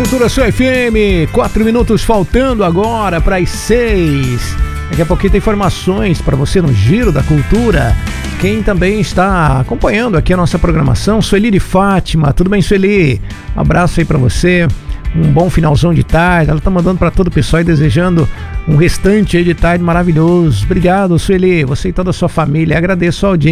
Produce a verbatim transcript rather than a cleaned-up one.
Cultura Sua F M, quatro minutos faltando agora para as seis. Daqui a pouquinho tem informações para você no Giro da Cultura. Quem também está acompanhando aqui a nossa programação, Sueli de Fátima. Tudo bem, Sueli? Um abraço aí para você. Um bom finalzão de tarde. Ela tá mandando para todo o pessoal e desejando um restante aí de tarde maravilhoso. Obrigado, Sueli. Você e toda a sua família. Agradeço a audiência.